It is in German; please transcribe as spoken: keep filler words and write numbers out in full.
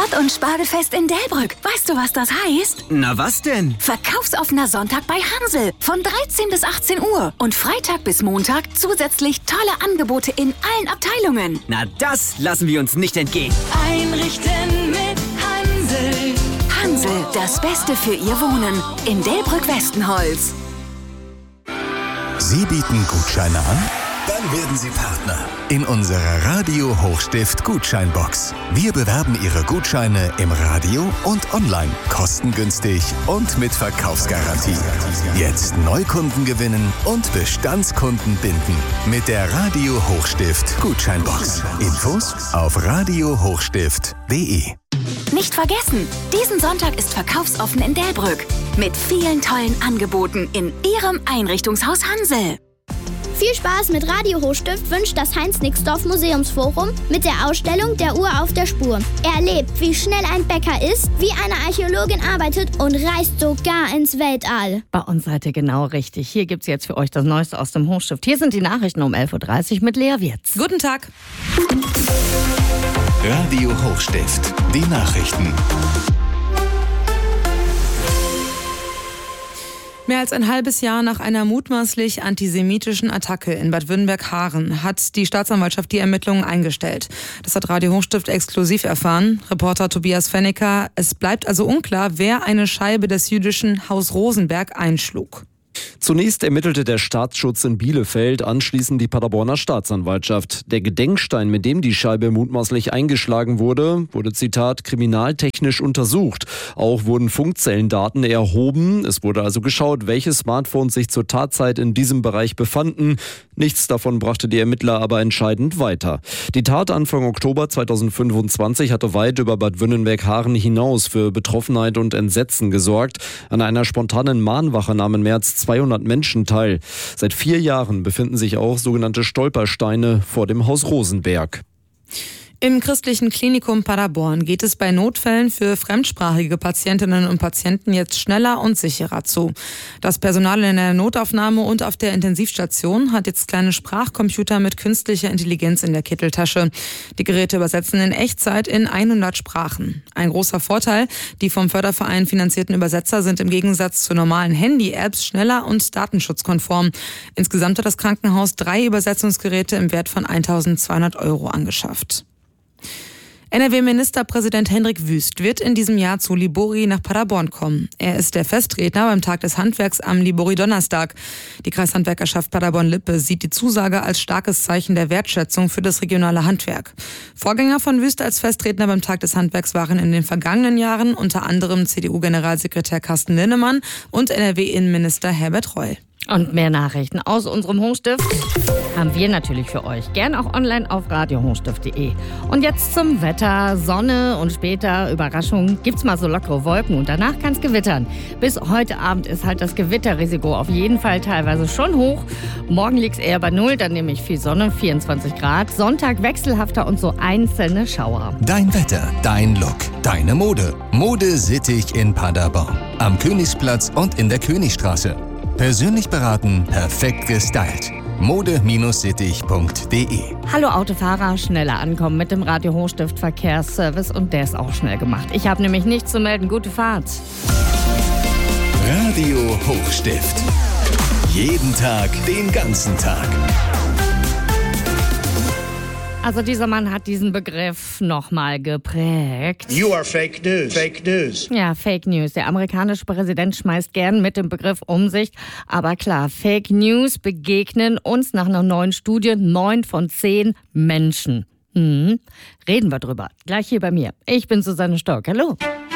Start- und Spargelfest in Delbrück. Weißt du, was das heißt? Na was denn? Verkaufsoffener Sonntag bei Hansel von dreizehn bis achtzehn Uhr. Und Freitag bis Montag zusätzlich tolle Angebote in allen Abteilungen. Na, das lassen wir uns nicht entgehen. Einrichten mit Hansel. Hansel, das Beste für Ihr Wohnen. In Delbrück-Westenholz. Sie bieten Gutscheine an? Dann werden Sie Partner in unserer Radio Hochstift Gutscheinbox. Wir bewerben Ihre Gutscheine im Radio und online, kostengünstig und mit Verkaufsgarantie. Jetzt Neukunden gewinnen und Bestandskunden binden mit der Radio Hochstift Gutscheinbox. Infos auf radio hochstift punkt de. Nicht vergessen, diesen Sonntag ist verkaufsoffen in Delbrück. Mit vielen tollen Angeboten in Ihrem Einrichtungshaus Hansel. Viel Spaß mit Radio Hochstift wünscht das Heinz-Nixdorf Museumsforum mit der Ausstellung Der Uhr auf der Spur. Erlebt, wie schnell ein Bäcker ist, wie eine Archäologin arbeitet und reist sogar ins Weltall. Bei uns seid ihr genau richtig. Hier gibt's jetzt für euch das Neueste aus dem Hochstift. Hier sind die Nachrichten um elf Uhr dreißig mit Lea Wirz. Guten Tag. Radio Hochstift, die Nachrichten. Mehr als ein halbes Jahr nach einer mutmaßlich antisemitischen Attacke in Bad Wünnberg-Haaren hat die Staatsanwaltschaft die Ermittlungen eingestellt. Das hat Radio Hochstift exklusiv erfahren. Reporter Tobias Fennecker. Es bleibt also unklar, wer eine Scheibe des jüdischen Haus Rosenberg einschlug. Zunächst ermittelte der Staatsschutz in Bielefeld, anschließend die Paderborner Staatsanwaltschaft. Der Gedenkstein, mit dem die Scheibe mutmaßlich eingeschlagen wurde, wurde, Zitat, kriminaltechnisch untersucht. Auch wurden Funkzellendaten erhoben. Es wurde also geschaut, welche Smartphones sich zur Tatzeit in diesem Bereich befanden. Nichts davon brachte die Ermittler aber entscheidend weiter. Die Tat Anfang Oktober zweitausendfünfundzwanzig hatte weit über Bad Wünnberg-Haaren hinaus für Betroffenheit und Entsetzen gesorgt. An einer spontanen Mahnwache nahmen mehr als zweihundert Menschen teil. Seit vier Jahren befinden sich auch sogenannte Stolpersteine vor dem Haus Rosenberg. Im christlichen Klinikum Paderborn geht es bei Notfällen für fremdsprachige Patientinnen und Patienten jetzt schneller und sicherer zu. Das Personal in der Notaufnahme und auf der Intensivstation hat jetzt kleine Sprachcomputer mit künstlicher Intelligenz in der Kitteltasche. Die Geräte übersetzen in Echtzeit in hundert Sprachen. Ein großer Vorteil, die vom Förderverein finanzierten Übersetzer sind im Gegensatz zu normalen Handy-Apps schneller und datenschutzkonform. Insgesamt hat das Krankenhaus drei Übersetzungsgeräte im Wert von eintausendzweihundert Euro angeschafft. N R W-Ministerpräsident Hendrik Wüst wird in diesem Jahr zu Libori nach Paderborn kommen. Er ist der Festredner beim Tag des Handwerks am Libori-Donnerstag. Die Kreishandwerkerschaft Paderborn-Lippe sieht die Zusage als starkes Zeichen der Wertschätzung für das regionale Handwerk. Vorgänger von Wüst als Festredner beim Tag des Handwerks waren in den vergangenen Jahren unter anderem C D U-Generalsekretär Carsten Linnemann und N R W-Innenminister Herbert Reul. Und mehr Nachrichten aus unserem Hochstift haben wir natürlich für euch. Gern auch online auf radio hochstift punkt de. Und jetzt zum Wetter. Sonne und später, Überraschung, gibt's mal so lockere Wolken und danach kann's gewittern. Bis heute Abend ist halt das Gewitterrisiko auf jeden Fall teilweise schon hoch. Morgen liegt's eher bei null, dann nämlich viel Sonne, vierundzwanzig Grad. Sonntag wechselhafter und so einzelne Schauer. Dein Wetter, dein Look, deine Mode. Mode Sittig in Paderborn. Am Königsplatz und in der Königstraße. Persönlich beraten, perfekt gestylt. mode Bindestrich sittig punkt de. Hallo Autofahrer, schneller ankommen mit dem Radio Hochstift Verkehrsservice und der ist auch schnell gemacht. Ich habe nämlich nichts zu melden. Gute Fahrt. Radio Hochstift. Jeden Tag, den ganzen Tag. Also dieser Mann hat diesen Begriff nochmal geprägt. You are fake news. Fake news. Ja, Fake News. Der amerikanische Präsident schmeißt gern mit dem Begriff um sich. Aber klar, Fake News begegnen uns nach einer neuen Studie neun von zehn Menschen. Hm. Reden wir drüber. Gleich hier bei mir. Ich bin Susanne Stork. Hallo.